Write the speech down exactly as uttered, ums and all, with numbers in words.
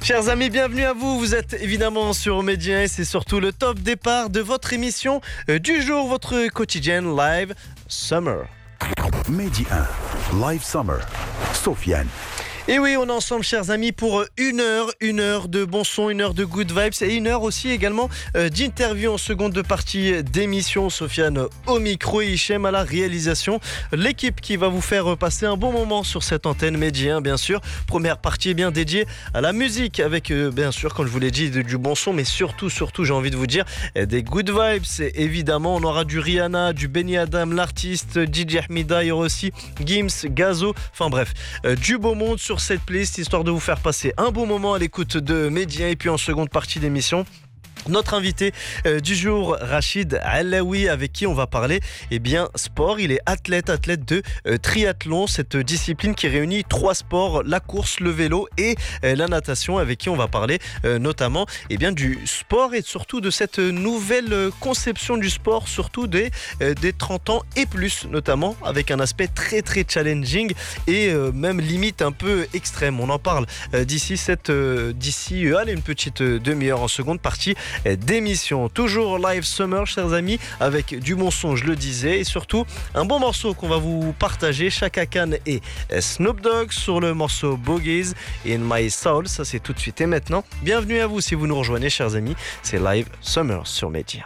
Chers amis, bienvenue à vous. Vous êtes évidemment sur Média et c'est surtout le top départ de votre émission euh, du jour, votre quotidienne live Summer. Mehdi un, Live Summer, Sofiane. Et oui, on est ensemble, chers amis, pour une heure, une heure de bon son, une heure de good vibes et une heure aussi également euh, d'interview en seconde partie d'émission. Sofiane au micro et Hichem à la réalisation. L'équipe qui va vous faire passer un bon moment sur cette antenne Média, bien sûr. Première partie est bien dédiée à la musique avec, euh, bien sûr, comme je vous l'ai dit, du bon son, mais surtout, surtout, j'ai envie de vous dire, des good vibes. Et évidemment, on aura du Rihanna, du Benny Adam, l'artiste, D J Ahmida, il y aura aussi Gims, Gazo, enfin bref, euh, du beau monde sur cette playlist, histoire de vous faire passer un bon moment à l'écoute de Média. Et puis en seconde partie d'émission, notre invité euh, du jour, Rachid Alaoui, avec qui on va parler eh bien, sport. Il est athlète, athlète de euh, triathlon, cette discipline qui réunit trois sports, la course, le vélo et euh, la natation, avec qui on va parler euh, notamment eh bien, du sport et surtout de cette nouvelle conception du sport, surtout des, euh, des trente ans et plus, notamment avec un aspect très très challenging et euh, même limite un peu extrême. On en parle euh, d'ici cette euh, d'ici euh, allez, une petite euh, demi-heure en seconde partie d'émission. Toujours live summer, chers amis, avec du bon son, je le disais, et surtout un bon morceau qu'on va vous partager. Chaka Khan et Snoop Dogg sur le morceau Bogies in My Soul. Ça, c'est tout de suite et maintenant. Bienvenue à vous si vous nous rejoignez, chers amis. C'est live summer sur Média.